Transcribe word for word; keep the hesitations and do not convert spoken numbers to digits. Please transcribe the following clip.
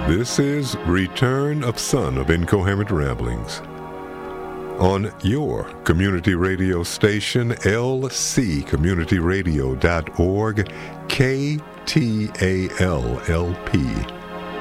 This is Return of Son of Incoherent Ramblings on your community radio station, L C community radio dot org, K T A L L P.